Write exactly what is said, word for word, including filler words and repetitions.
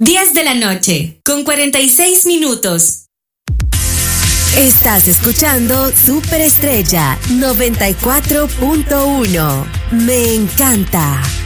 diez de la noche, con cuarenta y seis minutos. Estás escuchando Superestrella noventa y cuatro punto uno. Me encanta.